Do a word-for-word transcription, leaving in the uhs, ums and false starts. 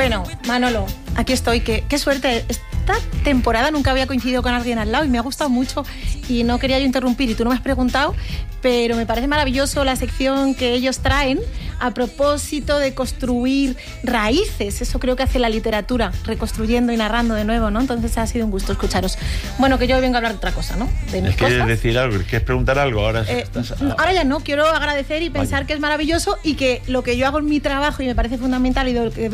Bueno, Manolo, aquí estoy. Qué, qué suerte. Esta temporada nunca había coincidido con alguien al lado y me ha gustado mucho y no quería yo interrumpir y tú no me has preguntado, pero me parece maravilloso la sección que ellos traen a propósito de construir raíces. Eso creo que hace la literatura, reconstruyendo y narrando de nuevo, ¿no? Entonces ha sido un gusto escucharos. Bueno, que yo hoy vengo a hablar de otra cosa, ¿no? De mis ¿Quieres cosas. decir algo? ¿Quieres preguntar algo? Ahora, Eh, estás... ahora ya no, quiero agradecer y pensar Vaya. que es maravilloso y que lo que yo hago en mi trabajo y me parece fundamental y de lo que